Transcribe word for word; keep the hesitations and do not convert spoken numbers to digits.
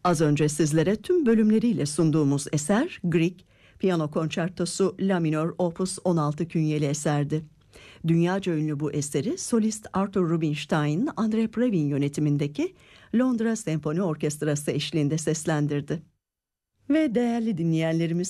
Az önce sizlere tüm bölümleriyle sunduğumuz eser Grieg Piyano Konçertosu La minör Opus on altı künyeli eserdi. Dünyaca ünlü bu eseri solist Arthur Rubinstein, Andre Previn yönetimindeki Londra Senfoni Orkestrası eşliğinde seslendirdi. Ve değerli dinleyenlerimiz,